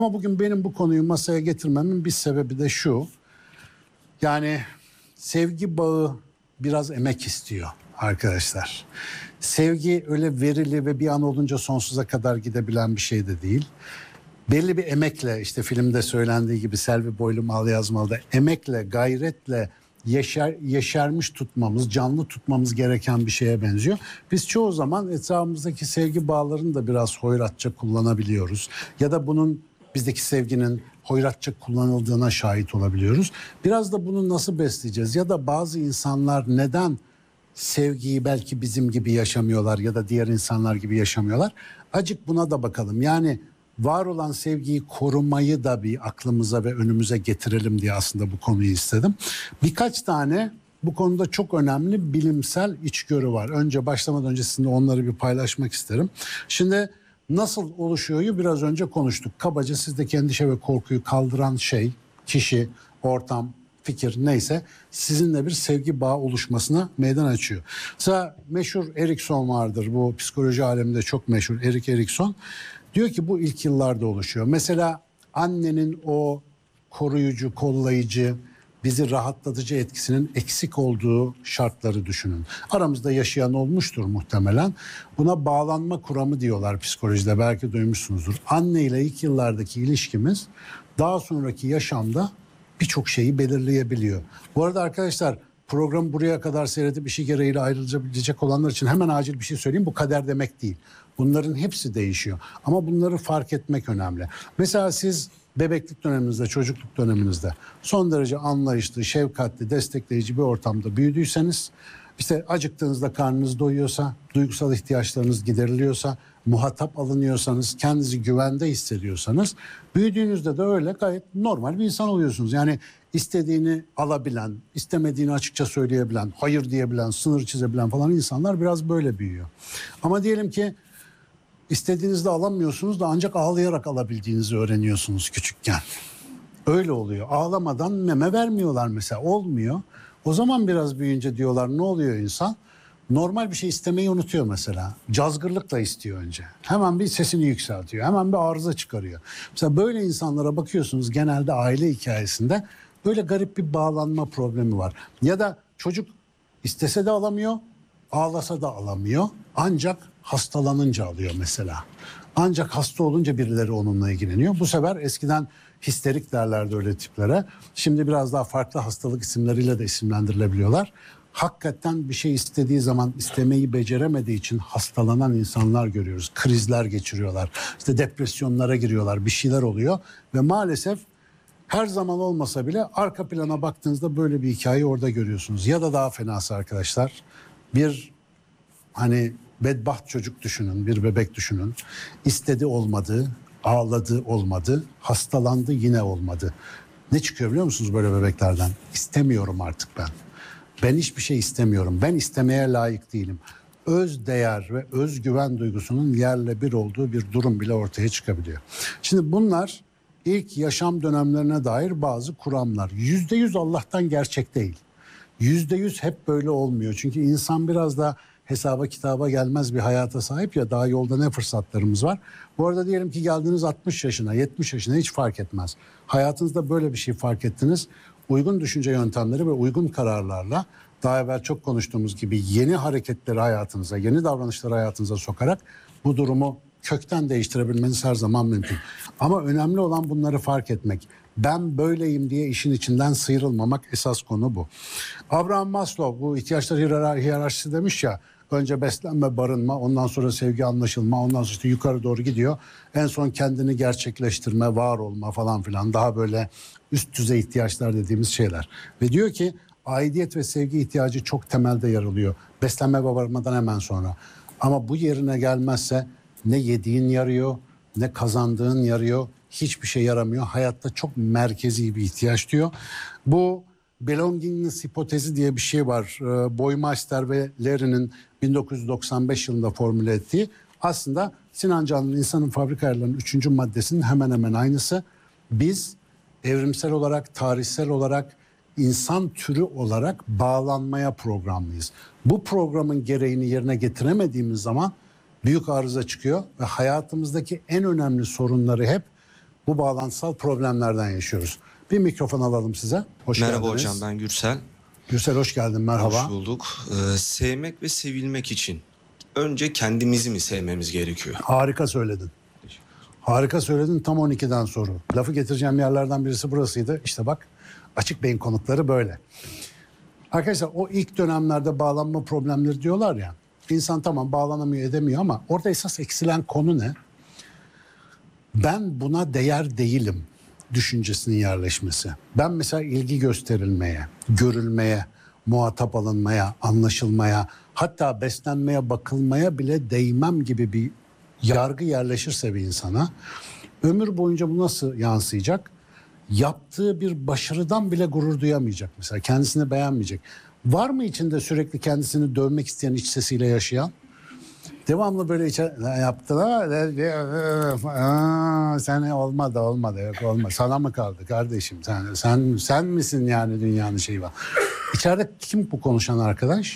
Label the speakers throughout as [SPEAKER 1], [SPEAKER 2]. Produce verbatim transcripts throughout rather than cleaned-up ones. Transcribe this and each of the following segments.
[SPEAKER 1] Ama bugün benim bu konuyu masaya getirmemin bir sebebi de şu. Yani sevgi bağı biraz emek istiyor arkadaşlar. Sevgi öyle verili ve bir an olunca sonsuza kadar gidebilen bir şey de değil. Belli bir emekle, işte filmde söylendiği gibi Selvi Boylum Al Yazmalı'da emekle, gayretle yeşer, yeşermiş tutmamız, canlı tutmamız gereken bir şeye benziyor. Biz çoğu zaman etrafımızdaki sevgi bağlarını da biraz hoyratça kullanabiliyoruz. Ya da bunun, bizdeki sevginin hoyratça kullanıldığına şahit olabiliyoruz. Biraz da bunu nasıl besleyeceğiz? Ya da bazı insanlar neden sevgiyi belki bizim gibi yaşamıyorlar ya da diğer insanlar gibi yaşamıyorlar? Acık buna da bakalım. Yani var olan sevgiyi korumayı da bir aklımıza ve önümüze getirelim diye aslında bu konuyu istedim. Birkaç tane bu konuda çok önemli bilimsel içgörü var. Önce başlamadan önce sizinle onları bir paylaşmak isterim. Şimdi nasıl oluşuyoryu biraz önce konuştuk. Kabaca sizdeki endişe ve korkuyu kaldıran şey, kişi, ortam, fikir neyse sizinle bir sevgi bağı oluşmasına meydan açıyor. Mesela meşhur Erikson vardır, bu psikoloji aleminde çok meşhur Erik Erikson. Diyor ki bu ilk yıllarda oluşuyor. Mesela annenin o koruyucu, kollayıcı, bizi rahatlatıcı etkisinin eksik olduğu şartları düşünün. Aramızda yaşayan olmuştur muhtemelen. Buna bağlanma kuramı diyorlar psikolojide, belki duymuşsunuzdur. Anne ile ilk yıllardaki ilişkimiz daha sonraki yaşamda birçok şeyi belirleyebiliyor. Bu arada arkadaşlar, programı buraya kadar seyredip işi gereğiyle ayrılabilecek olanlar için hemen acil bir şey söyleyeyim. Bu kader demek değil. Bunların hepsi değişiyor. Ama bunları fark etmek önemli. Mesela siz bebeklik döneminizde, çocukluk döneminizde son derece anlayışlı, şefkatli, destekleyici bir ortamda büyüdüyseniz, işte acıktığınızda karnınız doyuyorsa, duygusal ihtiyaçlarınız gideriliyorsa, muhatap alınıyorsanız, kendinizi güvende hissediyorsanız, büyüdüğünüzde de öyle gayet normal bir insan oluyorsunuz. Yani istediğini alabilen, istemediğini açıkça söyleyebilen, hayır diyebilen, sınır çizebilen falan insanlar biraz böyle büyüyor. Ama diyelim ki istediğinizde alamıyorsunuz da ancak ağlayarak alabildiğinizi öğreniyorsunuz küçükken. Öyle oluyor. Ağlamadan meme vermiyorlar mesela. Olmuyor. O zaman biraz büyüyünce diyorlar ne oluyor insan? Normal bir şey istemeyi unutuyor mesela. Cazgırlıkla istiyor önce. Hemen bir sesini yükseltiyor. Hemen bir arıza çıkarıyor. Mesela böyle insanlara bakıyorsunuz genelde aile hikayesinde böyle garip bir bağlanma problemi var. Ya da çocuk istese de alamıyor, ağlasa da alamıyor. Ancak hastalanınca alıyor mesela. Ancak hasta olunca birileri onunla ilgileniyor. Bu sefer eskiden histerik derlerdi öyle tiplere. Şimdi biraz daha farklı hastalık isimleriyle de isimlendirilebiliyorlar. Hakikaten bir şey istediği zaman istemeyi beceremediği için hastalanan insanlar görüyoruz. Krizler geçiriyorlar. İşte depresyonlara giriyorlar. Bir şeyler oluyor ve maalesef her zaman olmasa bile arka plana baktığınızda böyle bir hikayeyi orada görüyorsunuz. Ya da daha fenası arkadaşlar, bir hani bedbaht çocuk düşünün, bir bebek düşünün. İstedi olmadı, ağladı olmadı, hastalandı yine olmadı. Ne çıkıyor biliyor musunuz böyle bebeklerden? İstemiyorum artık ben. Ben hiçbir şey istemiyorum. Ben istemeye layık değilim. Öz değer ve özgüven duygusunun yerle bir olduğu bir durum bile ortaya çıkabiliyor. Şimdi bunlar ilk yaşam dönemlerine dair bazı kuramlar. Yüzde yüz Allah'tan gerçek değil. Yüzde yüz hep böyle olmuyor. Çünkü insan biraz da hesaba kitaba gelmez bir hayata sahip ya, daha yolda ne fırsatlarımız var. Bu arada diyelim ki geldiniz altmış yaşına, yetmiş yaşına, hiç fark etmez. Hayatınızda böyle bir şey fark ettiniz. Uygun düşünce yöntemleri ve uygun kararlarla daha evvel çok konuştuğumuz gibi yeni hareketleri hayatınıza, yeni davranışları hayatınıza sokarak bu durumu kökten değiştirebilmeniz her zaman mümkün. Ama önemli olan bunları fark etmek. Ben böyleyim diye işin içinden sıyrılmamak, esas konu bu. Abraham Maslow bu ihtiyaçlar hiyerarşisi demiş ya, önce beslenme, barınma, ondan sonra sevgi, anlaşılma, ondan sonra işte yukarı doğru gidiyor. En son kendini gerçekleştirme, var olma falan filan, daha böyle üst düzey ihtiyaçlar dediğimiz şeyler. Ve diyor ki aidiyet ve sevgi ihtiyacı çok temelde yer alıyor. Beslenme ve barınmadan hemen sonra. Ama bu yerine gelmezse ne yediğin yarıyor, ne kazandığın yarıyor, hiçbir şey yaramıyor. Hayatta çok merkezi bir ihtiyaç diyor. Bu belongingness hipotezi diye bir şey var. Boymeister ve Larry'nin bin dokuz yüz doksan beş yılında formüle ettiği, aslında Sinan Canlı'nın İnsanın Fabrika Ayarları'nın üçüncü maddesinin hemen hemen aynısı. Biz evrimsel olarak, tarihsel olarak, insan türü olarak bağlanmaya programlıyız. Bu programın gereğini yerine getiremediğimiz zaman büyük arıza çıkıyor ve hayatımızdaki en önemli sorunları hep bu bağlantısal problemlerden yaşıyoruz. Bir mikrofon alalım size. Hoş
[SPEAKER 2] Merhaba
[SPEAKER 1] geldiniz.
[SPEAKER 2] hocam, ben Gürsel.
[SPEAKER 1] Gürsel hoş geldin, merhaba.
[SPEAKER 2] Hoş bulduk. Ee, sevmek ve sevilmek için önce kendimizi mi sevmemiz gerekiyor?
[SPEAKER 1] Harika söyledin. Harika söyledin, tam on ikiden soru. Lafı getireceğim yerlerden birisi burasıydı. İşte bak, açık beyin konukları böyle. Arkadaşlar o ilk dönemlerde bağlanma problemleri diyorlar ya. İnsan tamam bağlanamıyor edemiyor ama orada esas eksilen konu ne? Ben buna değer değilim düşüncesinin yerleşmesi. Ben mesela ilgi gösterilmeye, görülmeye, muhatap alınmaya, anlaşılmaya, hatta beslenmeye, bakılmaya bile değmem gibi bir yargı yerleşirse bir insana, ömür boyunca bu nasıl yansıyacak? Yaptığı bir başarıdan bile gurur duyamayacak mesela. Kendisini beğenmeyecek. Var mı içinde sürekli kendisini dövmek isteyen iç sesiyle yaşayan? Devamlı böyle içe yaptılar. Aa, sen olmadı olmadı yok olmadı. Sana mı kaldı kardeşim? Sen sen sen misin yani dünyanın şeyi var. İçeride kim bu konuşan arkadaş?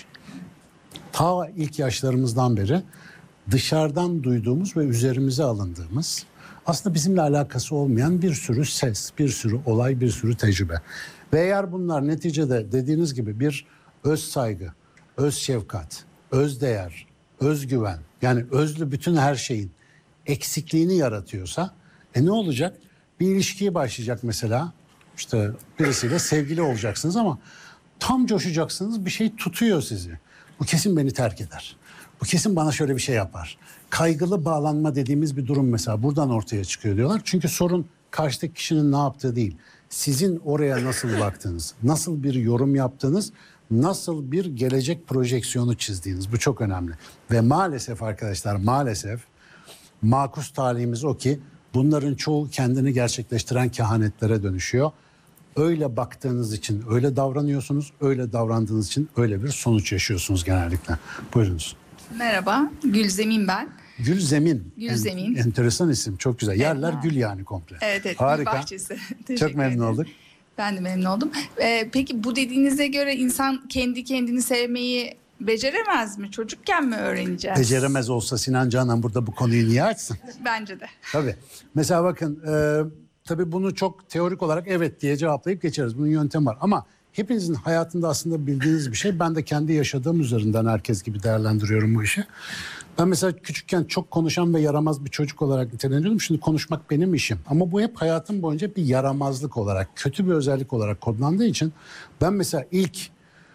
[SPEAKER 1] Ta ilk yaşlarımızdan beri dışarıdan duyduğumuz ve üzerimize alındığımız, aslında bizimle alakası olmayan bir sürü ses, bir sürü olay, bir sürü tecrübe. Ve eğer bunlar neticede dediğiniz gibi bir öz saygı, öz şefkat, öz değer, özgüven, yani özlü bütün her şeyin eksikliğini yaratıyorsa, e ne olacak? Bir ilişkiye başlayacak mesela, işte birisiyle sevgili olacaksınız ama tam coşacaksınız, bir şey tutuyor sizi. Bu kesin beni terk eder. Bu kesin bana şöyle bir şey yapar. Kaygılı bağlanma dediğimiz bir durum mesela buradan ortaya çıkıyor diyorlar. Çünkü sorun karşıdaki kişinin ne yaptığı değil. Sizin oraya nasıl baktığınız, nasıl bir yorum yaptığınız, nasıl bir gelecek projeksiyonu çizdiğiniz. Bu çok önemli. Ve maalesef arkadaşlar, maalesef makus talihimiz o ki bunların çoğu kendini gerçekleştiren kehanetlere dönüşüyor. Öyle baktığınız için öyle davranıyorsunuz, öyle davrandığınız için öyle bir sonuç yaşıyorsunuz genellikle. Buyurunuz.
[SPEAKER 3] Merhaba, Gülzemin ben.
[SPEAKER 1] Gülzemin.
[SPEAKER 3] Gülzemin.
[SPEAKER 1] En, enteresan isim, çok güzel. Yerler
[SPEAKER 3] Evet.
[SPEAKER 1] gül yani komple.
[SPEAKER 3] Evet, evet.
[SPEAKER 1] Harika.
[SPEAKER 3] Gül bahçesi.
[SPEAKER 1] Çok
[SPEAKER 3] Teşekkür
[SPEAKER 1] memnun
[SPEAKER 3] ederim.
[SPEAKER 1] olduk.
[SPEAKER 3] Ben de memnun oldum. Ee, peki bu dediğinize göre insan kendi kendini sevmeyi beceremez mi? Çocukken mi öğreneceğiz?
[SPEAKER 1] Beceremez olsa Sinan Canan burada bu konuyu niye açsın?
[SPEAKER 3] Bence de.
[SPEAKER 1] Tabii. Mesela bakın, e, tabii bunu çok teorik olarak evet diye cevaplayıp geçeriz. Bunun yöntemi var ama hepinizin hayatında aslında bildiğiniz bir şey. Ben de kendi yaşadığım üzerinden herkes gibi değerlendiriyorum bu işi. Ben mesela küçükken çok konuşan ve yaramaz bir çocuk olarak niteleniyordum. Şimdi konuşmak benim işim. Ama bu hep hayatım boyunca bir yaramazlık olarak, kötü bir özellik olarak kodlandığı için ben mesela ilk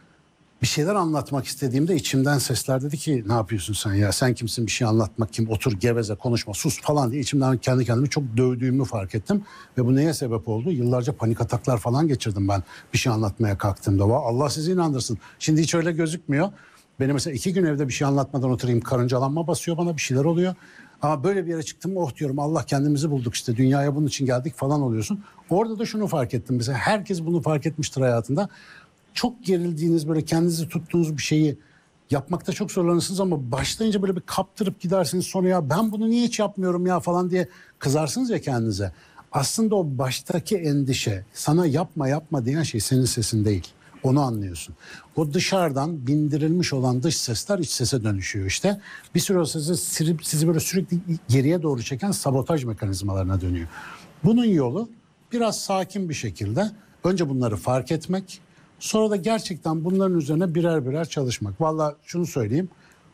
[SPEAKER 1] bir şeyler anlatmak istediğimde içimden sesler dedi ki ne yapıyorsun sen ya, sen kimsin, bir şey anlatmak kim, otur geveze konuşma sus falan diye içimden kendi kendimi çok dövdüğümü fark ettim. Ve bu neye sebep oldu? Yıllarca panik ataklar falan geçirdim ben bir şey anlatmaya kalktığımda. Allah sizi inandırsın. Şimdi hiç öyle gözükmüyor. Benim mesela iki gün evde bir şey anlatmadan oturayım, karıncalanma basıyor bana, bir şeyler oluyor. Ama böyle bir yere çıktım, oh diyorum Allah kendimizi bulduk işte, dünyaya bunun için geldik falan oluyorsun. Orada da şunu fark ettim mesela, herkes bunu fark etmiştir hayatında. Çok gerildiğiniz, böyle kendinizi tuttuğunuz bir şeyi yapmakta çok zorlanırsınız ama başlayınca böyle bir kaptırıp gidersiniz, sonra ya ben bunu niye hiç yapmıyorum ya falan diye kızarsınız ya kendinize. Aslında o baştaki endişe, sana yapma yapma diyen şey senin sesin değil. Onu anlıyorsun. O dışarıdan bindirilmiş olan dış sesler iç sese dönüşüyor işte. Bir süre o sizi, sizi böyle sürekli geriye doğru çeken sabotaj mekanizmalarına dönüyor. Bunun yolu biraz sakin bir şekilde önce bunları fark etmek, sonra da gerçekten bunların üzerine birer birer çalışmak. Vallahi şunu söyleyeyim,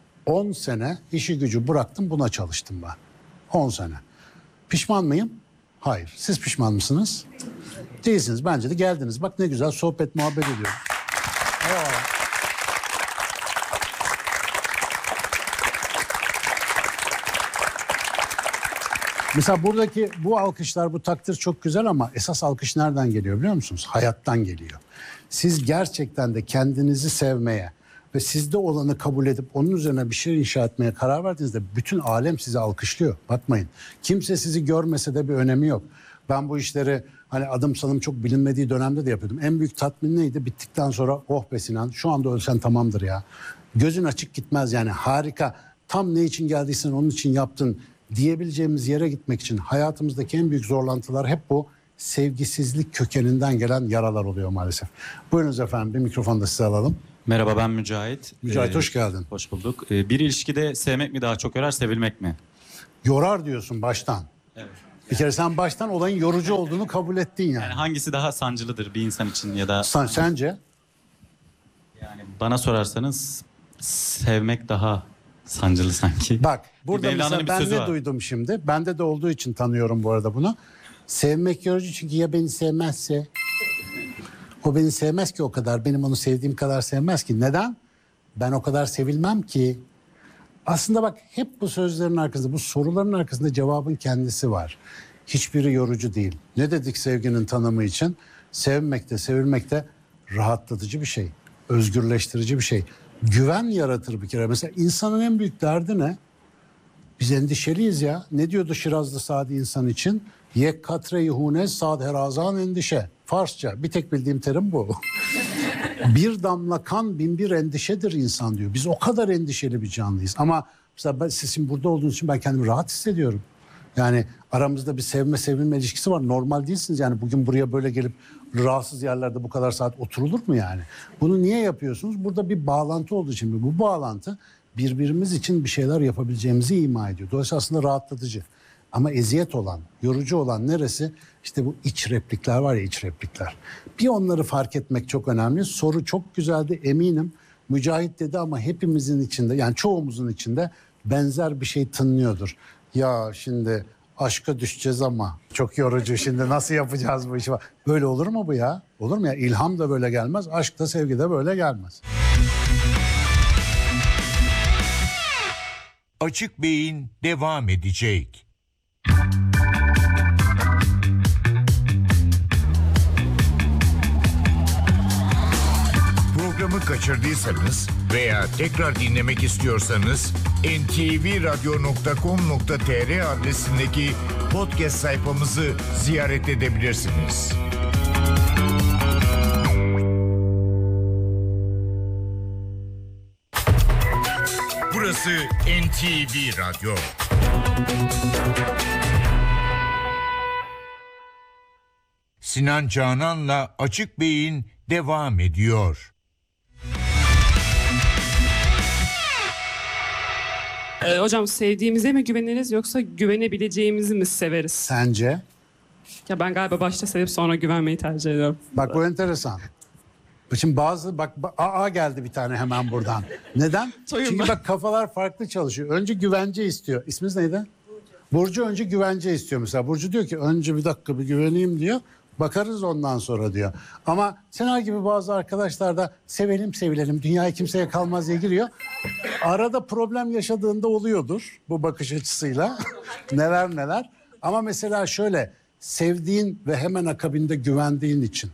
[SPEAKER 1] on sene işi gücü bıraktım, buna çalıştım ben. on sene. Pişman mıyım? Hayır. Siz pişman mısınız? Değilsiniz. Bence de geldiniz. Bak ne güzel sohbet muhabbet ediyorum. Eyvallah. Mesela buradaki bu alkışlar, bu takdir çok güzel ama esas alkış nereden geliyor biliyor musunuz? Hayattan geliyor. Siz gerçekten de kendinizi sevmeye ve sizde olanı kabul edip onun üzerine bir şey inşa etmeye karar verdiğinizde bütün alem sizi alkışlıyor. Bakmayın. Kimse sizi görmese de bir önemi yok. Ben bu işleri hani adım sanım çok bilinmediği dönemde de yapıyordum. En büyük tatmin neydi? Bittikten sonra oh be Sinan, şu anda ölsen tamamdır ya. Gözün açık gitmez yani, harika. Tam ne için geldiysen onun için yaptın diyebileceğimiz yere gitmek için hayatımızdaki en büyük zorlantılar hep bu sevgisizlik kökeninden gelen yaralar oluyor maalesef. Buyurunuz efendim, bir mikrofonu da size alalım.
[SPEAKER 4] Merhaba, ben Mücahit.
[SPEAKER 1] Mücahit,
[SPEAKER 4] Ee,
[SPEAKER 1] hoş geldin.
[SPEAKER 4] Hoş bulduk. Ee, bir ilişkide sevmek mi daha çok yorar, sevilmek mi?
[SPEAKER 1] Yorar diyorsun baştan.
[SPEAKER 4] Evet.
[SPEAKER 1] Bir kere sen baştan olayın yorucu olduğunu kabul ettin yani.
[SPEAKER 4] Yani hangisi daha sancılıdır bir insan için ya da
[SPEAKER 1] Sen, sence?
[SPEAKER 4] yani bana sorarsanız sevmek daha sancılı sanki.
[SPEAKER 1] Bak burada
[SPEAKER 4] Mevlana'nın
[SPEAKER 1] mesela
[SPEAKER 4] bir
[SPEAKER 1] ben
[SPEAKER 4] sözü
[SPEAKER 1] ne
[SPEAKER 4] var.
[SPEAKER 1] duydum şimdi? Bende de olduğu için tanıyorum bu arada bunu. Sevmek yorucu çünkü ya beni sevmezse? O beni sevmez ki o kadar. Benim onu sevdiğim kadar sevmez ki. Neden? Ben o kadar sevilmem ki. Aslında bak hep bu sözlerin arkasında, bu soruların arkasında cevabın kendisi var. Hiçbiri yorucu değil. Ne dedik sevginin tanımı için? Sevmek de sevilmek de rahatlatıcı bir şey. Özgürleştirici bir şey. Güven yaratır bir kere. Mesela insanın en büyük derdi ne? Biz endişeliyiz ya. Ne diyordu Şirazlı Sadi insan için? Yek katre-i hune sad herazan endişe. Farsça. Bir tek bildiğim terim bu. Bir damla kan bin bir endişedir insan diyor. Biz o kadar endişeli bir canlıyız. Ama mesela ben, siz şimdi burada olduğunuz için ben kendimi rahat hissediyorum. Yani aramızda bir sevme sevilme ilişkisi var. Normal değilsiniz yani bugün buraya böyle gelip rahatsız yerlerde bu kadar saat oturulur mu yani? Bunu niye yapıyorsunuz? Burada bir bağlantı olduğu için. Bu bağlantı birbirimiz için bir şeyler yapabileceğimizi ima ediyor. Dolayısıyla aslında rahatlatıcı. Ama eziyet olan, yorucu olan neresi? İşte bu iç replikler var ya, iç replikler. Bir onları fark etmek çok önemli. Soru çok güzeldi eminim. Mücahit dedi ama hepimizin içinde yani çoğumuzun içinde benzer bir şey tınlıyordur. Ya şimdi aşka düşeceğiz ama çok yorucu, şimdi nasıl yapacağız bu işi? Böyle olur mu bu ya? Olur mu ya? İlham da böyle gelmez, aşk da sevgi de böyle gelmez.
[SPEAKER 5] Açık Beyin devam edecek. Programı kaçırdıysanız veya tekrar dinlemek istiyorsanız en ti vi radyo nokta com nokta tr adresindeki podcast sayfamızı ziyaret edebilirsiniz. Burası en ti vi Radyo. Sinan Canan'la Açık Beyin devam ediyor.
[SPEAKER 6] Ee, hocam sevdiğimize mi güveniriz yoksa güvenebileceğimizi mi severiz?
[SPEAKER 1] Sence?
[SPEAKER 6] Ya ben galiba başta sevip sonra güvenmeyi tercih ediyorum.
[SPEAKER 1] Bak bu enteresan. Şimdi bazı bak ba- A geldi bir tane hemen buradan. Neden?
[SPEAKER 6] Soyunma.
[SPEAKER 1] Çünkü bak kafalar farklı çalışıyor. Önce güvence istiyor. İsminiz neydi? Burcu. Burcu önce güvence istiyor mesela. Burcu diyor ki önce bir dakika bir güveneyim diyor. Bakarız ondan sonra diyor. Ama Sena gibi bazı arkadaşlar da sevelim sevilelim dünyaya kimseye kalmaz diye giriyor. Arada problem yaşadığında oluyordur bu bakış açısıyla. Neler neler. Ama mesela şöyle sevdiğin ve hemen akabinde güvendiğin için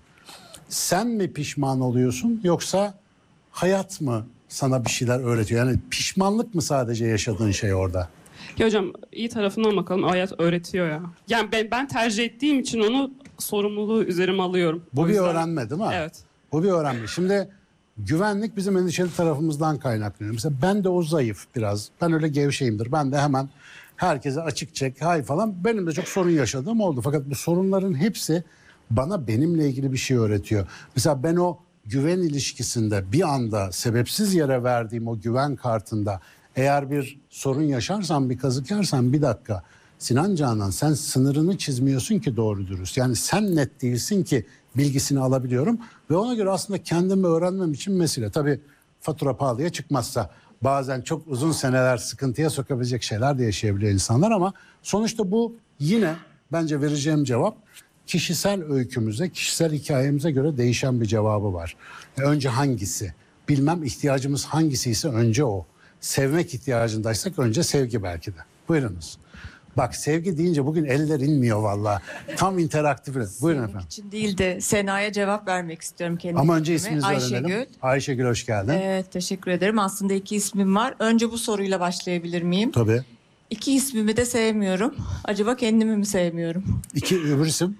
[SPEAKER 1] sen mi pişman oluyorsun yoksa hayat mı sana bir şeyler öğretiyor? Yani pişmanlık mı sadece yaşadığın şey orada?
[SPEAKER 6] Ya hocam iyi tarafından bakalım, hayat öğretiyor ya. Yani ben, ben tercih ettiğim için onu sorumluluğu üzerime alıyorum.
[SPEAKER 1] Bu
[SPEAKER 6] O
[SPEAKER 1] bir
[SPEAKER 6] yüzden-
[SPEAKER 1] öğrenme değil mi?
[SPEAKER 6] Evet.
[SPEAKER 1] Bu bir öğrenme. Şimdi güvenlik bizim endişeli tarafımızdan kaynaklanıyor. Mesela ben de o zayıf biraz. Ben öyle gevşeyimdir. Ben de hemen herkese açık çek, hay falan. Benim de çok sorun yaşadığım oldu. Fakat bu sorunların hepsi bana benimle ilgili bir şey öğretiyor. Mesela ben o güven ilişkisinde bir anda sebepsiz yere verdiğim o güven kartında eğer bir sorun yaşarsan, bir kazık yersen bir dakika. Sinan Canan sen sınırını çizmiyorsun ki doğru dürüst. Yani sen net değilsin ki bilgisini alabiliyorum. Ve ona göre aslında kendimi öğrenmem için mesele. Tabii fatura pahalıya çıkmazsa bazen çok uzun seneler sıkıntıya sokabilecek şeyler de yaşayabiliyor insanlar. Ama sonuçta bu yine bence vereceğim cevap kişisel öykümüze, kişisel hikayemize göre değişen bir cevabı var. Önce hangisi? Bilmem ihtiyacımız hangisiyse önce o. Sevmek ihtiyacındaysak önce sevgi belki de. Buyurunuz. Bak sevgi deyince bugün eller inmiyor vallahi. Tam interaktif. Buyurun efendim.
[SPEAKER 7] için değil de Sena'ya cevap vermek istiyorum kendi
[SPEAKER 1] Ama önce
[SPEAKER 7] fikrime.
[SPEAKER 1] isminizi öğrenelim.
[SPEAKER 7] Ayşegül.
[SPEAKER 1] Ayşegül hoş geldin.
[SPEAKER 7] Evet, teşekkür ederim. Aslında iki ismim var. Önce bu soruyla başlayabilir miyim?
[SPEAKER 1] Tabii.
[SPEAKER 7] İki ismimi de sevmiyorum. Acaba kendimi mi sevmiyorum?
[SPEAKER 1] İki öbür isim.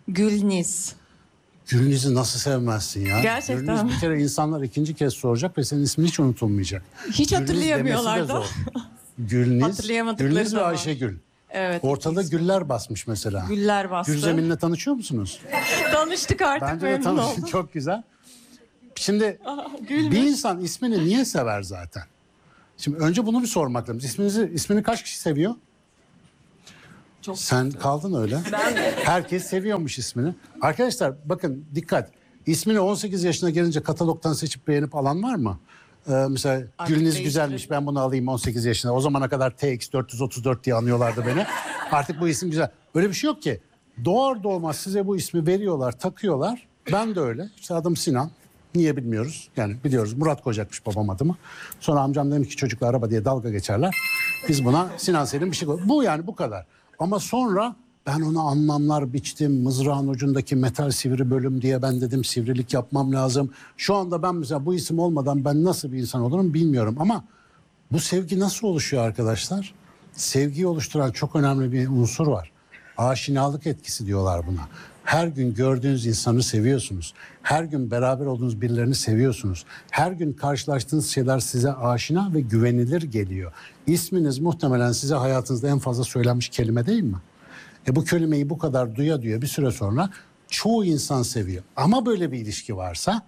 [SPEAKER 7] Gülniz.
[SPEAKER 1] Gülniz'i nasıl sevmezsin ya?
[SPEAKER 7] Gerçekten
[SPEAKER 1] Gülniz
[SPEAKER 7] mi?
[SPEAKER 1] bir kere insanlar ikinci kez soracak ve senin ismin hiç unutulmayacak.
[SPEAKER 7] Hiç
[SPEAKER 1] Gülniz
[SPEAKER 7] hatırlayamıyorlar
[SPEAKER 1] demesi de
[SPEAKER 7] da.
[SPEAKER 1] zor. Gülniz,
[SPEAKER 7] Hatırlayamadıkları
[SPEAKER 1] Gülniz ve
[SPEAKER 7] da var.
[SPEAKER 1] Ayşegül.
[SPEAKER 7] Evet.
[SPEAKER 1] Ortada
[SPEAKER 7] iki ismim.
[SPEAKER 1] güller basmış mesela.
[SPEAKER 7] Güller bastı.
[SPEAKER 1] Gülzemin'le tanışıyor musunuz?
[SPEAKER 7] Tanıştık artık,
[SPEAKER 1] Bence de
[SPEAKER 7] memnun
[SPEAKER 1] tanıştık.
[SPEAKER 7] oldum.
[SPEAKER 1] Çok güzel. Şimdi
[SPEAKER 7] Gülmüş.
[SPEAKER 1] bir insan ismini niye sever zaten? Şimdi önce bunu bir sormak lazım. İsminizi, ismini kaç kişi seviyor?
[SPEAKER 7] Çok
[SPEAKER 1] Sen kaldın öyle. Herkes seviyormuş ismini. Arkadaşlar bakın dikkat. İsmini on sekiz yaşına gelince katalogdan seçip beğenip alan var mı? Ee, mesela
[SPEAKER 7] Artık
[SPEAKER 1] Gülniz
[SPEAKER 7] değiştirelim.
[SPEAKER 1] güzelmiş, ben bunu alayım on sekiz yaşında. O zamana kadar T X dört yüz otuz dört diye anıyorlardı beni. Artık bu isim güzel. Öyle bir şey yok ki. Doğar doğmaz size bu ismi veriyorlar, takıyorlar. Ben de öyle. İşte adım Sinan. Niye bilmiyoruz. Yani biliyoruz. Murat koyacakmış babam adımı. Sonra amcam demiş ki çocuklar araba diye dalga geçerler. Biz buna Sinan Selim bir şey koy. Bu yani bu kadar. Ama sonra ben ona anlamlar biçtim. Mızrağın ucundaki metal sivri bölüm diye ben dedim sivrilik yapmam lazım. Şu anda ben mesela bu isim olmadan ben nasıl bir insan olurum bilmiyorum. Ama bu sevgi nasıl oluşuyor arkadaşlar? Sevgiyi oluşturan çok önemli bir unsur var. Aşinalık etkisi diyorlar buna. Her gün gördüğünüz insanı seviyorsunuz. Her gün beraber olduğunuz birilerini seviyorsunuz. Her gün karşılaştığınız şeyler size aşina ve güvenilir geliyor. İsminiz muhtemelen size hayatınızda en fazla söylenmiş kelime değil mi? E bu kelimeyi bu kadar duya duya bir süre sonra çoğu insan seviyor. Ama böyle bir ilişki varsa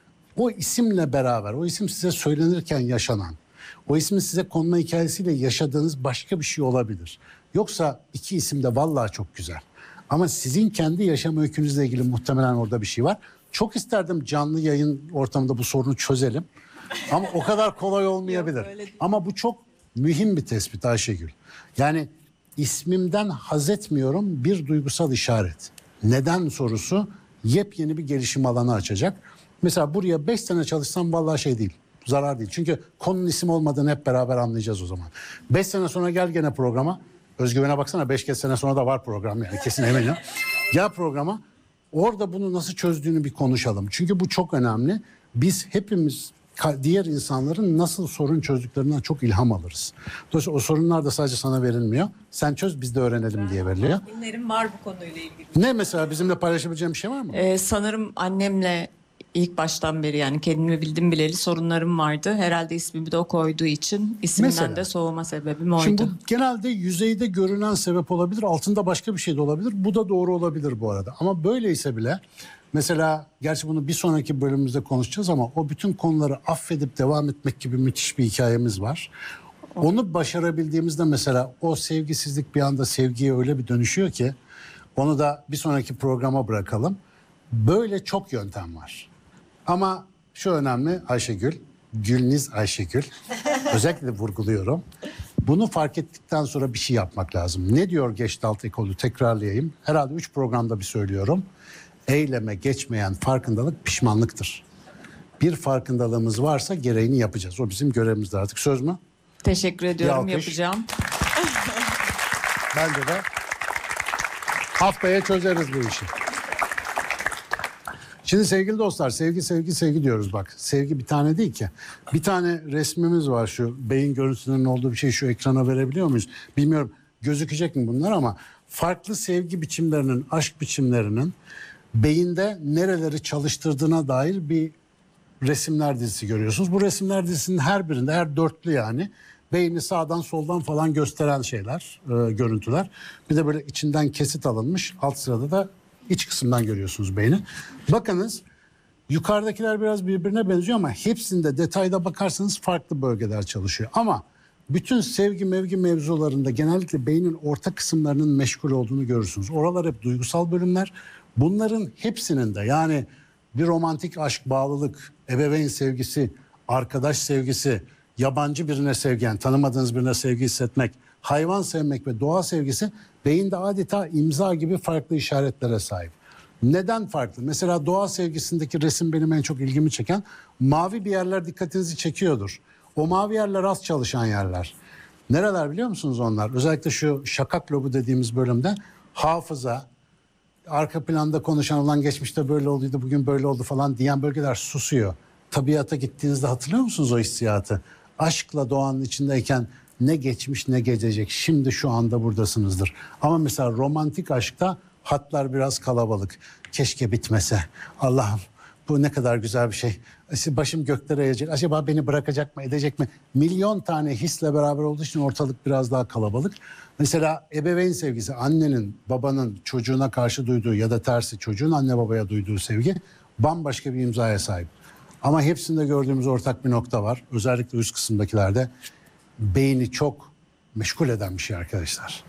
[SPEAKER 1] o isimle beraber, o isim size söylenirken yaşanan, o ismin size konma hikayesiyle yaşadığınız başka bir şey olabilir. Yoksa iki isim de vallahi çok güzel. Ama sizin kendi yaşam öykünüzle ilgili muhtemelen orada bir şey var. Çok isterdim canlı yayın ortamında bu sorunu çözelim. Ama o kadar kolay olmayabilir. Ama bu çok mühim bir tespit Ayşegül. Yani ismimden haz etmiyorum bir duygusal işaret. Neden sorusu yepyeni bir gelişim alanı açacak. Mesela buraya beş sene çalışsam vallahi şey değil. Zarar değil. Çünkü konunun isim olmadığını hep beraber anlayacağız o zaman. Beş sene sonra gel gene programa. Özgüvene baksana beş sene sonra da var program yani kesin eminim. Gel programa. Orada bunu nasıl çözdüğünü bir konuşalım. Çünkü bu çok önemli. Biz hepimiz diğer insanların nasıl sorun çözdüklerinden çok ilham alırız. Dolayısıyla o sorunlar da sadece sana verilmiyor. Sen çöz biz de öğrenelim diye veriliyor.
[SPEAKER 7] Tahminlerim var bu konuyla ilgili.
[SPEAKER 1] Ne mesela bizimle paylaşabileceğim bir şey var mı?
[SPEAKER 7] Ee, sanırım annemle ilk baştan beri yani kendimi bildim bileli sorunlarım vardı. Herhalde ismimi de o koyduğu için isimden
[SPEAKER 1] Mesela?
[SPEAKER 7] de soğuma sebebim oydu.
[SPEAKER 1] Şimdi bu genelde yüzeyde görünen sebep olabilir. Altında başka bir şey de olabilir. Bu da doğru olabilir bu arada. Ama böyleyse bile mesela gerçi bunu bir sonraki bölümümüzde konuşacağız ama o bütün konuları affedip devam etmek gibi müthiş bir hikayemiz var. Onu başarabildiğimizde mesela o sevgisizlik bir anda sevgiye öyle bir dönüşüyor ki onu da bir sonraki programa bırakalım. Böyle çok yöntem var. Ama şu önemli Ayşegül, Gülniz Ayşegül. Özellikle vurguluyorum. Bunu fark ettikten sonra bir şey yapmak lazım. Ne diyor Gestalt ekolü tekrarlayayım. Herhalde üç programda bir söylüyorum. Eyleme geçmeyen farkındalık pişmanlıktır. Bir farkındalığımız varsa gereğini yapacağız. O bizim görevimizdir artık. Söz mü?
[SPEAKER 7] Teşekkür ediyorum,
[SPEAKER 1] Bir alkış.
[SPEAKER 7] yapacağım.
[SPEAKER 1] Bence de haftaya çözeriz bu işi. Şimdi sevgili dostlar sevgi sevgi sevgi diyoruz bak. Sevgi bir tane değil ki. Bir tane resmimiz var şu beyin görüntülerinin olduğu bir şey şu ekrana verebiliyor muyuz? Bilmiyorum gözükecek mi bunlar ama farklı sevgi biçimlerinin, aşk biçimlerinin beyinde nereleri çalıştırdığına dair bir resimler dizisi görüyorsunuz. Bu resimler dizisinin her birinde her dörtlü yani beyni sağdan soldan falan gösteren şeyler, e, görüntüler. Bir de böyle içinden kesit alınmış alt sırada da iç kısımdan görüyorsunuz beyni. Bakınız yukarıdakiler biraz birbirine benziyor ama hepsinde detayda bakarsanız farklı bölgeler çalışıyor. Ama bütün sevgi mevgi mevzularında genellikle beynin orta kısımlarının meşgul olduğunu görürsünüz. Oralar hep duygusal bölümler. Bunların hepsinin de yani bir romantik aşk, bağlılık, ebeveyn sevgisi, arkadaş sevgisi, yabancı birine sevgi, yani tanımadığınız birine sevgi hissetmek, hayvan sevmek ve doğa sevgisi beyinde adeta imza gibi farklı işaretlere sahip. Neden farklı? Mesela doğa sevgisindeki resim benim en çok ilgimi çeken mavi bir yerler dikkatinizi çekiyordur. O mavi yerler az çalışan yerler. Nereler biliyor musunuz onlar? Özellikle şu şakak lobu dediğimiz bölümde hafıza, arka planda konuşan olan geçmişte böyle olduydu bugün böyle oldu falan diyen bölgeler susuyor. Tabiata gittiğinizde hatırlıyor musunuz o hissiyatı? Aşkla doğanın içindeyken ne geçmiş ne gelecek şimdi şu anda buradasınızdır. Ama mesela romantik aşkta hatlar biraz kalabalık. Keşke bitmese. Allah'ım bu ne kadar güzel bir şey. Başım göklere eğecek. Acaba beni bırakacak mı edecek mi? Milyon tane hisle beraber olduğu için ortalık biraz daha kalabalık. Mesela ebeveyn sevgisi annenin babanın çocuğuna karşı duyduğu ya da tersi çocuğun anne babaya duyduğu sevgi bambaşka bir imzaya sahip. Ama hepsinde gördüğümüz ortak bir nokta var. Özellikle üst kısımdakilerde beyni çok meşgul eden bir şey arkadaşlar.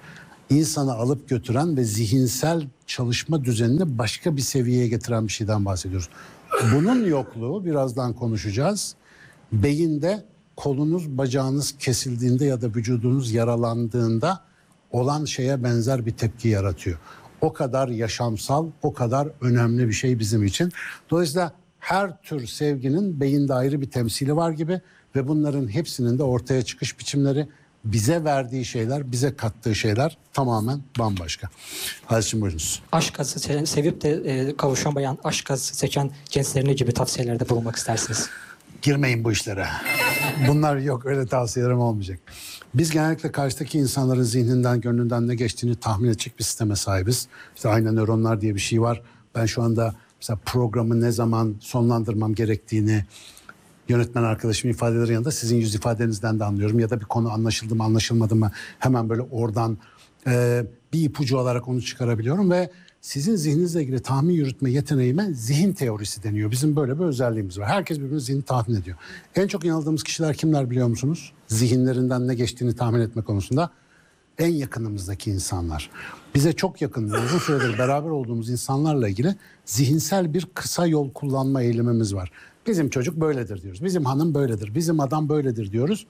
[SPEAKER 1] insanı alıp götüren ve zihinsel çalışma düzenini başka bir seviyeye getiren bir şeyden bahsediyoruz. Bunun yokluğu, birazdan konuşacağız. Beyinde kolunuz, bacağınız kesildiğinde ya da vücudunuz yaralandığında olan şeye benzer bir tepki yaratıyor. O kadar yaşamsal, o kadar önemli bir şey bizim için. Dolayısıyla her tür sevginin beyinde ayrı bir temsili var gibi ve bunların hepsinin de ortaya çıkış biçimleri, bize verdiği şeyler, bize kattığı şeyler tamamen bambaşka. Halicim buyurunuz.
[SPEAKER 8] Aşk acısı se- sevip de e, kavuşamayan, aşk acısı çeken cinslerine gibi tavsiyelerde bulunmak istersiniz?
[SPEAKER 1] Girmeyin bu işlere. Bunlar yok, öyle tavsiyelerim olmayacak. Biz genellikle karşıdaki insanların zihninden, gönlünden ne geçtiğini tahmin edecek bir sisteme sahibiz. İşte ayna nöronlar diye bir şey var. Ben şu anda mesela programı ne zaman sonlandırmam gerektiğini yönetmen arkadaşımın ifadeleri yanında sizin yüz ifadenizden de anlıyorum. Ya da bir konu anlaşıldı mı anlaşılmadı mı hemen böyle oradan e, bir ipucu alarak onu çıkarabiliyorum ve sizin zihninizle ilgili tahmin yürütme yeteneğime zihin teorisi deniyor. Bizim böyle bir özelliğimiz var. Herkes birbirinin zihnini tahmin ediyor. En çok yanıldığımız kişiler kimler biliyor musunuz? Zihinlerinden ne geçtiğini tahmin etme konusunda en yakınımızdaki insanlar. Bize çok yakın, uzun süredir beraber olduğumuz insanlarla ilgili zihinsel bir kısa yol kullanma eğilimimiz var. Bizim çocuk böyledir diyoruz. Bizim hanım böyledir. Bizim adam böyledir diyoruz.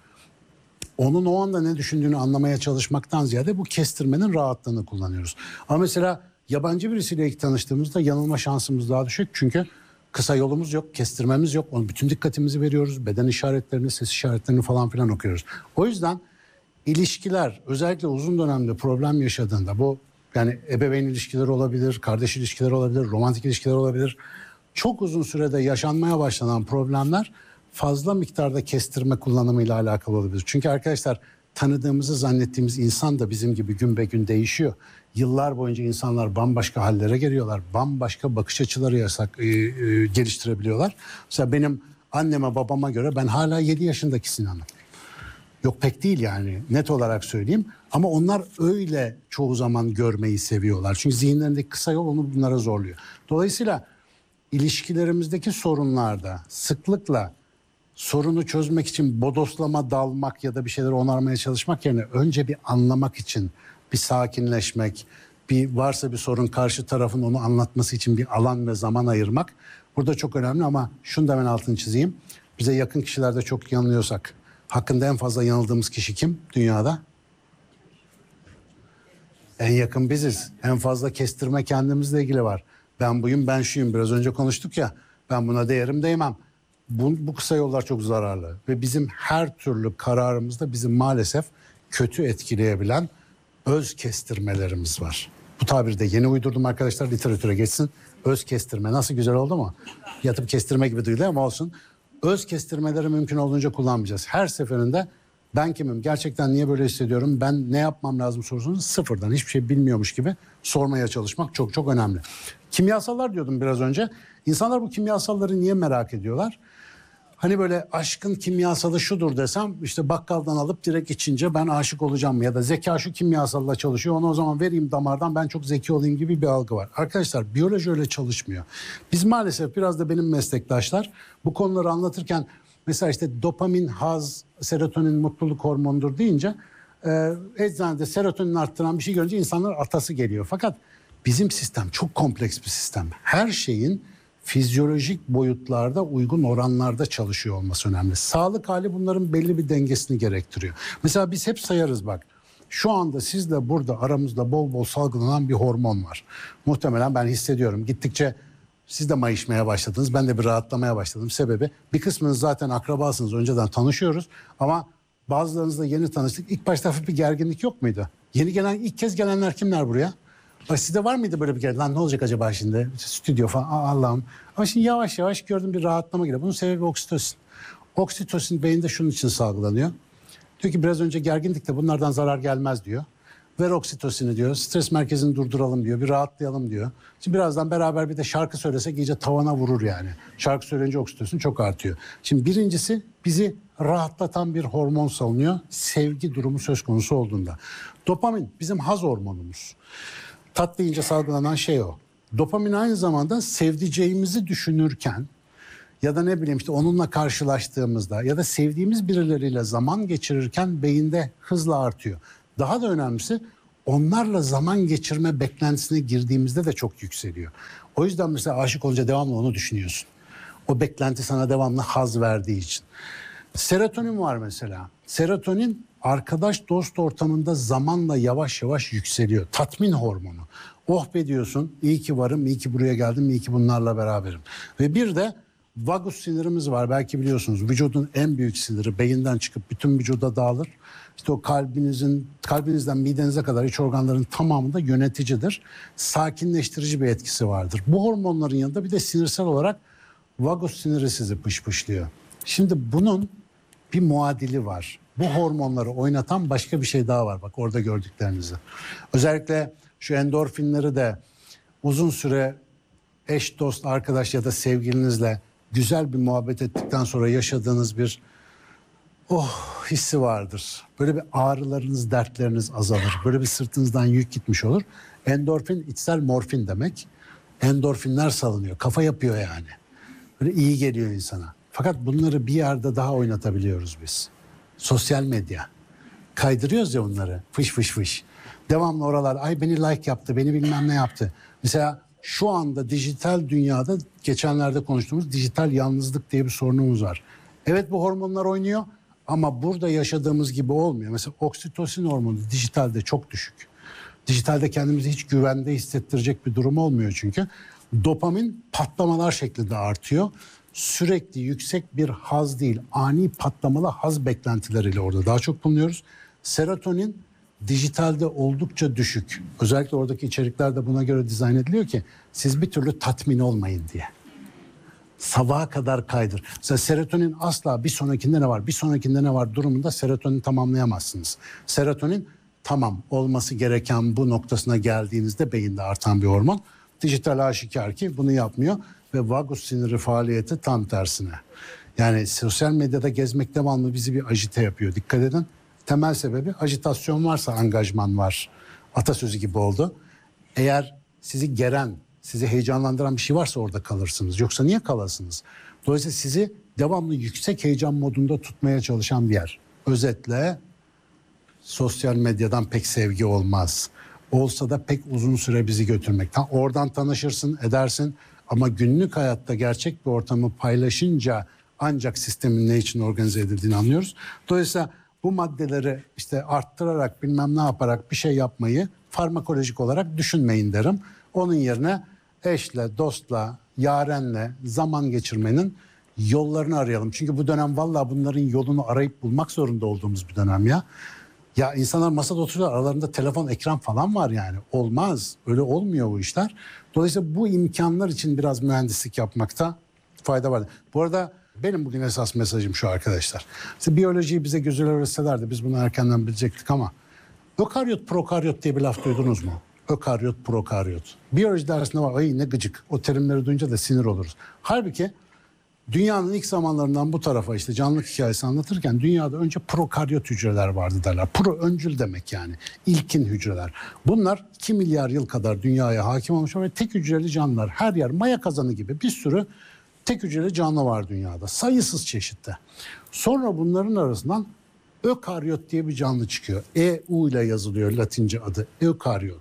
[SPEAKER 1] Onun o anda ne düşündüğünü anlamaya çalışmaktan ziyade bu kestirmenin rahatlığını kullanıyoruz. Ama mesela yabancı birisiyle ilk tanıştığımızda yanılma şansımız daha düşük. Çünkü kısa yolumuz yok, kestirmemiz yok. Onun bütün dikkatimizi veriyoruz. Beden işaretlerini, ses işaretlerini falan filan okuyoruz. O yüzden ilişkiler, özellikle uzun dönemde problem yaşadığında, bu yani ebeveyn ilişkileri olabilir, kardeş ilişkileri olabilir, romantik ilişkiler olabilir. Çok uzun sürede yaşanmaya başlanan problemler fazla miktarda kestirme kullanımıyla alakalı olabilir. Çünkü arkadaşlar, tanıdığımızı zannettiğimiz insan da bizim gibi gün be gün değişiyor. Yıllar boyunca insanlar bambaşka hallere geliyorlar. Bambaşka bakış açıları yasak, e, e, geliştirebiliyorlar. Mesela benim anneme babama göre ben hala yedi yaşındaki Sinan'ım. Yok pek değil yani, net olarak söyleyeyim. Ama onlar öyle çoğu zaman görmeyi seviyorlar. Çünkü zihinlerindeki kısa yol onu bunlara zorluyor. Dolayısıyla ilişkilerimizdeki sorunlarda sıklıkla sorunu çözmek için bodoslama dalmak ya da bir şeyleri onarmaya çalışmak yerine önce bir anlamak için bir sakinleşmek, bir varsa bir sorun karşı tarafın onu anlatması için bir alan ve zaman ayırmak burada çok önemli. Ama şunu da ben altını çizeyim. Bize yakın kişilerde çok yanılıyorsak hakkında en fazla yanıldığımız kişi kim dünyada? En yakın biziz. En fazla kestirme kendimizle ilgili var. Ben buyum, ben şuyum. Biraz önce konuştuk ya. Ben buna değerim değmem. Bu, bu kısa yollar çok zararlı. Ve bizim her türlü kararımızda bizi maalesef kötü etkileyebilen öz kestirmelerimiz var. Bu tabiri de yeni uydurdum arkadaşlar. Literatüre geçsin. Öz kestirme. Nasıl güzel oldu mu? Yatıp kestirme gibi duyuluyor ama olsun. Öz kestirmeleri mümkün olduğunca kullanmayacağız. Her seferinde ben kimim? Gerçekten niye böyle hissediyorum? Ben ne yapmam lazım sorusunu sıfırdan, hiçbir şey bilmiyormuş gibi sormaya çalışmak çok çok önemli. Kimyasallar diyordum biraz önce. İnsanlar bu kimyasalları niye merak ediyorlar? Hani böyle aşkın kimyasalı şudur desem, işte bakkaldan alıp direkt içince ben aşık olacağım ya da zeka şu kimyasalla çalışıyor, onu o zaman vereyim damardan, ben çok zeki olayım gibi bir algı var. Arkadaşlar, biyoloji öyle çalışmıyor. Biz maalesef, biraz da benim meslektaşlar bu konuları anlatırken mesela işte dopamin, haz, serotonin mutluluk hormonudur deyince e, eczanede serotonin arttıran bir şey görünce insanlar atası geliyor. Fakat bizim sistem çok kompleks bir sistem. Her şeyin fizyolojik boyutlarda uygun oranlarda çalışıyor olması önemli. Sağlık hali bunların belli bir dengesini gerektiriyor. Mesela biz hep sayarız bak. Şu anda sizle burada aramızda bol bol salgılanan bir hormon var. Muhtemelen ben hissediyorum. Gittikçe siz de mayışmaya başladınız. Ben de bir rahatlamaya başladım. Sebebi, bir kısmınız zaten akrabasınız. Önceden tanışıyoruz. Ama bazılarınızla yeni tanıştık. İlk başta hafif bir gerginlik yok muydu? Yeni gelen, ilk kez gelenler kimler buraya? Bak, sizde var mıydı böyle bir gerginlik? Lan ne olacak acaba şimdi? Stüdyo falan. Aa, Allah'ım. Ama şimdi yavaş yavaş gördüm bir rahatlama geliyor. Bunun sebebi oksitosin. Oksitosin beyinde şunun için salgılanıyor. Diyor ki biraz önce gerginlikte bunlardan zarar gelmez diyor. Ver oksitosini diyor. Stres merkezini durduralım diyor. Bir rahatlayalım diyor. Şimdi birazdan beraber bir de şarkı söylesek iyice tavana vurur yani. Şarkı söyleyince oksitosin çok artıyor. Şimdi birincisi, bizi rahatlatan bir hormon salınıyor sevgi durumu söz konusu olduğunda. Dopamin bizim haz hormonumuz. Tat deyince salgılanan şey o. Dopamin aynı zamanda sevdiceğimizi düşünürken ya da ne bileyim işte onunla karşılaştığımızda ya da sevdiğimiz birileriyle zaman geçirirken beyinde hızla artıyor. Daha da önemlisi, onlarla zaman geçirme beklentisine girdiğimizde de çok yükseliyor. O yüzden mesela aşık olunca devamlı onu düşünüyorsun. O beklenti sana devamlı haz verdiği için. Serotonin var mesela. Serotonin arkadaş dost ortamında zamanla yavaş yavaş yükseliyor. Tatmin hormonu. Oh be diyorsun, iyi ki varım, iyi ki buraya geldim, iyi ki bunlarla beraberim. Ve bir de vagus sinirimiz var, belki biliyorsunuz. Vücudun en büyük siniri, beyinden çıkıp bütün vücuda dağılır. İşte o kalbinizin, kalbinizden midenize kadar iç organların tamamında yöneticidir. Sakinleştirici bir etkisi vardır. Bu hormonların yanında bir de sinirsel olarak vagus siniri sizi pışpışlıyor. Şimdi bunun bir muadili var. Bu hormonları oynatan başka bir şey daha var. Bak orada gördüklerinizi. Özellikle şu endorfinleri de uzun süre eş, dost, arkadaş ya da sevgilinizle güzel bir muhabbet ettikten sonra yaşadığınız bir oh hissi vardır. Böyle bir ağrılarınız, dertleriniz azalır. Böyle bir sırtınızdan yük gitmiş olur. Endorfin içsel morfin demek. Endorfinler salınıyor. Kafa yapıyor yani. Böyle iyi geliyor insana. Fakat bunları bir yerde daha oynatabiliyoruz biz. Sosyal medya. Kaydırıyoruz ya onları. Fış fış fış. Devamlı oralar ay beni like yaptı, beni bilmem ne yaptı. Mesela şu anda dijital dünyada geçenlerde konuştuğumuz dijital yalnızlık diye bir sorunumuz var. Evet bu hormonlar oynuyor ama burada yaşadığımız gibi olmuyor. Mesela oksitosin hormonu dijitalde çok düşük. Dijitalde kendimizi hiç güvende hissettirecek bir durum olmuyor çünkü. Dopamin patlamalar şeklinde artıyor. Sürekli yüksek bir haz değil, ani patlamalı haz beklentileriyle orada daha çok bulunuyoruz. Serotonin dijitalde oldukça düşük. Özellikle oradaki içerikler de buna göre dizayn ediliyor ki siz bir türlü tatmin olmayın diye. Sabaha kadar kaydır. Mesela serotonin asla bir sonrakinde ne var, bir sonrakinde ne var durumunda serotonin tamamlayamazsınız. Serotonin tamam olması gereken bu noktasına geldiğinizde beyinde artan bir hormon. Dijital aşikar ki bunu yapmıyor ve vagus siniri faaliyeti tam tersine. Yani sosyal medyada gezmek devamlı bizi bir ajite yapıyor. Dikkat edin. Temel sebebi ajitasyon varsa angajman var. Atasözü gibi oldu. Eğer sizi geren, sizi heyecanlandıran bir şey varsa orada kalırsınız. Yoksa niye kalasınız? Dolayısıyla sizi devamlı yüksek heyecan modunda tutmaya çalışan bir yer. Özetle sosyal medyadan pek sevgi olmaz. Olsa da pek uzun süre bizi götürmek. Oradan tanışırsın, edersin ama günlük hayatta gerçek bir ortamı paylaşınca ancak sistemin ne için organize edildiğini anlıyoruz. Dolayısıyla bu maddeleri işte arttırarak bilmem ne yaparak bir şey yapmayı farmakolojik olarak düşünmeyin derim. Onun yerine eşle, dostla, yarenle zaman geçirmenin yollarını arayalım. Çünkü bu dönem vallahi bunların yolunu arayıp bulmak zorunda olduğumuz bir dönem ya. Ya insanlar masada oturuyorlar, aralarında telefon, ekran falan var yani. Olmaz. Öyle olmuyor bu işler. Dolayısıyla bu imkanlar için biraz mühendislik yapmakta fayda var. Bu arada benim bugün esas mesajım şu arkadaşlar. İşte biyolojiyi bize güzel öğretselerdi biz bunu erkenden bilecektik ama ökaryot, prokaryot diye bir laf duydunuz mu? Ökaryot, prokaryot. Biyoloji dersinde var. Ay ne gıcık. O terimleri duyunca da sinir oluruz. Halbuki dünyanın ilk zamanlarından bu tarafa işte canlılık hikayesi anlatırken dünyada önce prokaryot hücreler vardı derler. Pro öncül demek yani. İlkin hücreler. Bunlar iki milyar yıl kadar dünyaya hakim olmuşlar ve tek hücreli canlılar. Her yer maya kazanı gibi bir sürü tek hücreli canlı var dünyada. Sayısız çeşitte. Sonra bunların arasından ökaryot diye bir canlı çıkıyor. E U ile yazılıyor Latince adı. Ökaryot.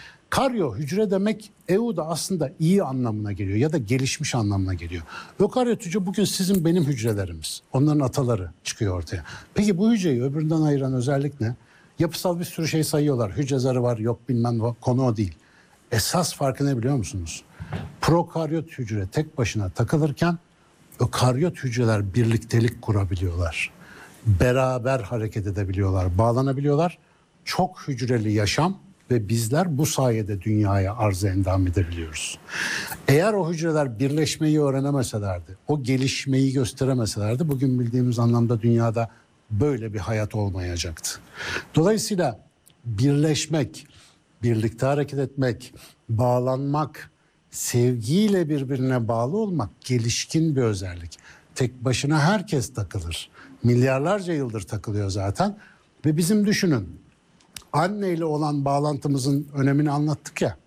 [SPEAKER 1] Karyo hücre demek, EU da aslında iyi anlamına geliyor ya da gelişmiş anlamına geliyor. Ökaryot hücre bugün sizin benim hücrelerimiz. Onların ataları çıkıyor ortaya. Peki bu hücreyi öbüründen ayıran özellik ne? Yapısal bir sürü şey sayıyorlar. Hücre zarı var, yok bilmem ne, konu o değil. Esas farkı ne biliyor musunuz? Prokaryot hücre tek başına takılırken ökaryot hücreler birliktelik kurabiliyorlar. Beraber hareket edebiliyorlar, bağlanabiliyorlar. Çok hücreli yaşam ve bizler bu sayede dünyaya arz-ı endam edebiliyoruz. Eğer o hücreler birleşmeyi öğrenemeselerdi, o gelişmeyi gösteremeselerdi bugün bildiğimiz anlamda dünyada böyle bir hayat olmayacaktı. Dolayısıyla birleşmek, birlikte hareket etmek, bağlanmak, sevgiyle birbirine bağlı olmak gelişkin bir özellik. Tek başına herkes takılır. Milyarlarca yıldır takılıyor zaten. Ve bizim düşünün, anneyle olan bağlantımızın önemini anlattık ya.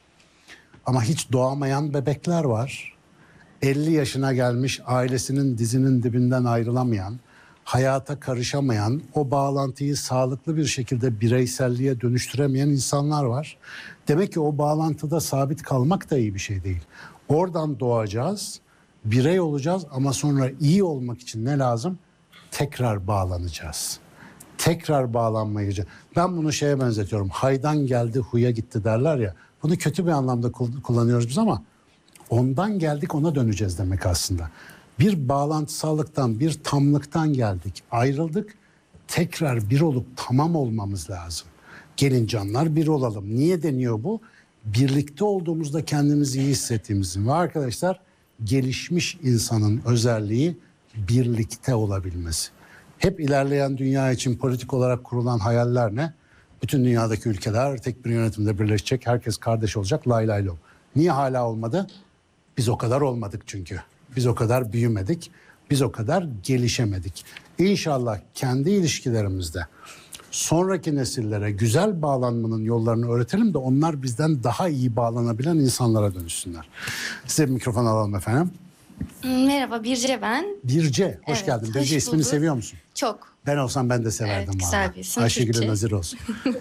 [SPEAKER 1] Ama hiç doğamayan bebekler var. elli yaşına gelmiş ailesinin dizinin dibinden ayrılamayan, hayata karışamayan, o bağlantıyı sağlıklı bir şekilde bireyselliğe dönüştüremeyen insanlar var. Demek ki o bağlantıda sabit kalmak da iyi bir şey değil. Oradan doğacağız, birey olacağız ama sonra iyi olmak için ne lazım? Tekrar bağlanacağız. Tekrar bağlanmayı. Ben bunu şeye benzetiyorum. Haydan geldi, huya gitti derler ya. Bunu kötü bir anlamda kullanıyoruz biz ama ondan geldik, ona döneceğiz demek aslında. Bir bağlantısallıktan, bir tamlıktan geldik, ayrıldık. Tekrar bir olup tamam olmamız lazım. Gelin canlar, bir olalım. Niye deniyor bu? Birlikte olduğumuzda kendimizi iyi hissettiğimizin. Ve arkadaşlar, gelişmiş insanın özelliği birlikte olabilmesi. Hep ilerleyen dünya için politik olarak kurulan hayaller ne? Bütün dünyadaki ülkeler tek bir yönetimde birleşecek, herkes kardeş olacak, lay lay lom. Niye hala olmadı? Biz o kadar olmadık çünkü. Biz o kadar büyümedik, biz o kadar gelişemedik. İnşallah kendi ilişkilerimizde sonraki nesillere güzel bağlanmanın yollarını öğretelim de onlar bizden daha iyi bağlanabilen insanlara dönüşsünler. Size bir mikrofon alalım efendim.
[SPEAKER 9] Merhaba, Birce ben.
[SPEAKER 1] Birce, hoş
[SPEAKER 9] Evet,
[SPEAKER 1] geldin.
[SPEAKER 9] hoş
[SPEAKER 1] Birce, ismini
[SPEAKER 9] bulduk.
[SPEAKER 1] seviyor musun?
[SPEAKER 9] Çok.
[SPEAKER 1] Ben olsam ben de severdim.
[SPEAKER 9] Evet, güzel bir isim,
[SPEAKER 1] Ayşegül'e
[SPEAKER 9] Türkçe.
[SPEAKER 1] nazir olsun.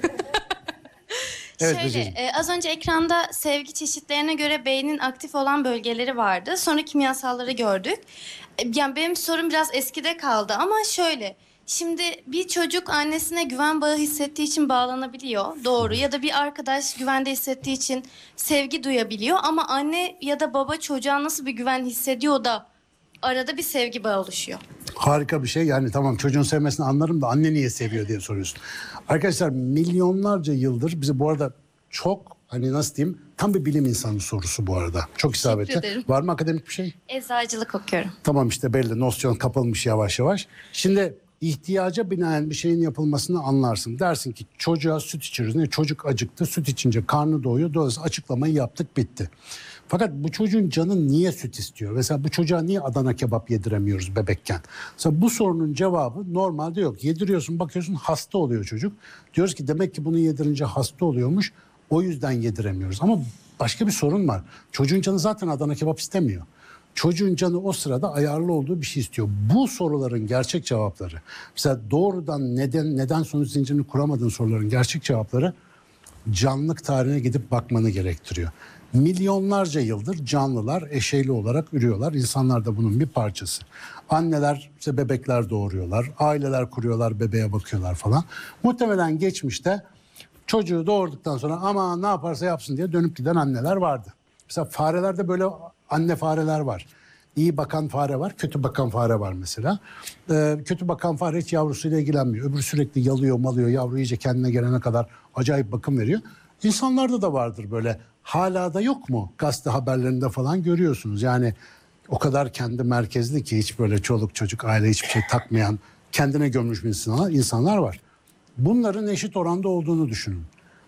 [SPEAKER 1] Evet,
[SPEAKER 9] Şöyle,
[SPEAKER 1] Birceciğim.
[SPEAKER 9] e, az önce ekranda sevgi çeşitlerine göre beynin aktif olan bölgeleri vardı. Sonra kimyasalları gördük. E, yani benim sorum biraz eskide kaldı ama şöyle. Şimdi bir çocuk annesine güven bağı hissettiği için bağlanabiliyor. Doğru. Ya da bir arkadaş güvende hissettiği için sevgi duyabiliyor. Ama anne ya da baba çocuğa nasıl bir güven hissediyor da arada bir sevgi bağı oluşuyor.
[SPEAKER 1] Harika bir şey. Yani tamam, çocuğun sevmesini anlarım da anne niye seviyor diye soruyorsun. Arkadaşlar, milyonlarca yıldır bize bu arada çok, hani nasıl diyeyim, tam bir bilim insanı sorusu bu arada. Çok isabetli.
[SPEAKER 9] ederim.
[SPEAKER 1] Var mı akademik bir şey?
[SPEAKER 9] Eczacılık okuyorum.
[SPEAKER 1] Tamam, işte belli, nosyon kapılmış yavaş yavaş. Şimdi ihtiyaca binaen bir şeyin yapılmasını anlarsın. Dersin ki çocuğa süt içiriz. Ne? Çocuk acıktı, süt içince karnı doyuyor. Dolayısıyla açıklamayı yaptık, bitti. Fakat bu çocuğun canı niye süt istiyor? Mesela bu çocuğa niye Adana kebap yediremiyoruz bebekken? Mesela bu sorunun cevabı normalde yok. Yediriyorsun, bakıyorsun hasta oluyor çocuk. Diyoruz ki demek ki bunu yedirince hasta oluyormuş. O yüzden yediremiyoruz. Ama başka bir sorun var. Çocuğun canı zaten Adana kebap istemiyor. Çocuğun canı o sırada ayarlı olduğu bir şey istiyor. Bu soruların gerçek cevapları, mesela doğrudan neden neden sonuç zincirini kuramadığın soruların gerçek cevapları canlılık tarihine gidip bakmanı gerektiriyor. Milyonlarca yıldır canlılar eşeyli olarak ürüyorlar. İnsanlar da bunun bir parçası. Anneler işte bebekler doğuruyorlar, aileler kuruyorlar, bebeğe bakıyorlar falan. Muhtemelen geçmişte çocuğu doğurduktan sonra ama ne yaparsa yapsın diye dönüp giden anneler vardı. Mesela farelerde böyle anne fareler var. İyi bakan fare var, kötü bakan fare var mesela. Ee, kötü bakan fare hiç yavrusuyla ilgilenmiyor. Öbürü sürekli yalıyor, malıyor, yavru iyice kendine gelene kadar acayip bakım veriyor. İnsanlarda da vardır böyle. Hala da yok mu? Gazete haberlerinde falan görüyorsunuz. Yani o kadar kendi merkezli ki hiç böyle çoluk çocuk aile hiçbir şey takmayan, kendine gömmüş insanlar, insanlar var. Bunların eşit oranda olduğunu düşünün.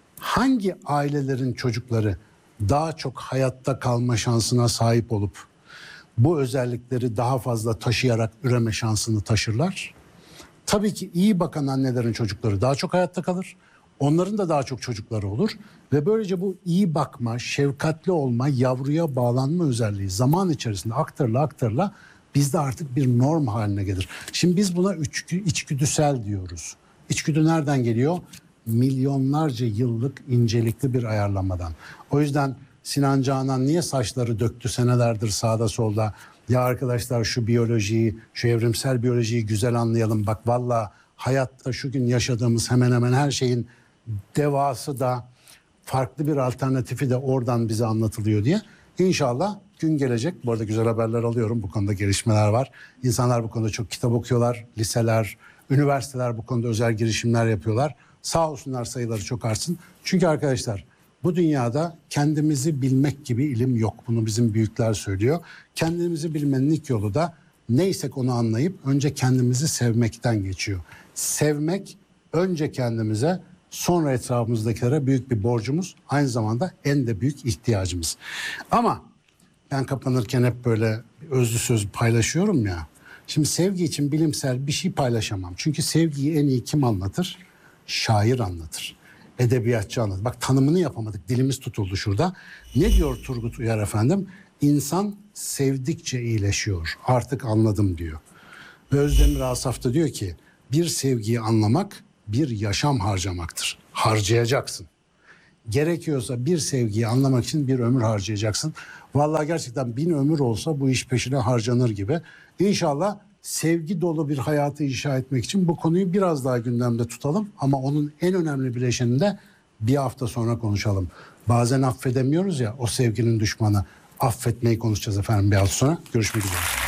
[SPEAKER 1] Hangi ailelerin çocukları daha çok hayatta kalma şansına sahip olup bu özellikleri daha fazla taşıyarak üreme şansını taşırlar? Tabii ki iyi bakan annelerin çocukları daha çok hayatta kalır. Onların da daha çok çocukları olur ve böylece bu iyi bakma, şefkatli olma, yavruya bağlanma özelliği zaman içerisinde aktarıla aktarıla bizde artık bir norm haline gelir. Şimdi biz buna içgüdüsel diyoruz. İçgüdü nereden geliyor? Milyonlarca yıllık incelikli bir ayarlamadan. O yüzden Sinan Canan niye saçları döktü senelerdir sağda solda? Ya arkadaşlar, şu biyolojiyi, şu evrimsel biyolojiyi güzel anlayalım. Bak valla hayatta şu gün yaşadığımız hemen hemen her şeyin devası da farklı bir alternatifi de oradan bize anlatılıyor diye. İnşallah gün gelecek. Bu arada güzel haberler alıyorum. Bu konuda gelişmeler var. İnsanlar bu konuda çok kitap okuyorlar. Liseler, üniversiteler bu konuda özel girişimler yapıyorlar. Sağ olsunlar, sayıları çok artsın. Çünkü arkadaşlar, bu dünyada kendimizi bilmek gibi ilim yok. Bunu bizim büyükler söylüyor. Kendimizi bilmenin ilk yolu da neysek onu anlayıp önce kendimizi sevmekten geçiyor. Sevmek önce kendimize, sonra etrafımızdakilere büyük bir borcumuz. Aynı zamanda en de büyük ihtiyacımız. Ama ben kapanırken hep böyle özlü söz paylaşıyorum ya. Şimdi sevgi için bilimsel bir şey paylaşamam. Çünkü sevgiyi en iyi kim anlatır? Şair anlatır. Edebiyatçı anlatır. Bak, tanımını yapamadık. Dilimiz tutuldu şurada. Ne diyor Turgut Uyar efendim? İnsan sevdikçe iyileşiyor. Artık anladım diyor. Ve Özdemir Asaf da diyor ki bir sevgiyi anlamak bir yaşam harcamaktır. Harcayacaksın. Gerekiyorsa bir sevgiyi anlamak için bir ömür harcayacaksın. Vallahi gerçekten bin ömür olsa bu iş peşine harcanır gibi. İnşallah sevgi dolu bir hayatı inşa etmek için bu konuyu biraz daha gündemde tutalım. Ama onun en önemli bileşenini de bir hafta sonra konuşalım. Bazen affedemiyoruz ya, o sevginin düşmanı. Affetmeyi konuşacağız efendim bir hafta sonra. Görüşmek üzere.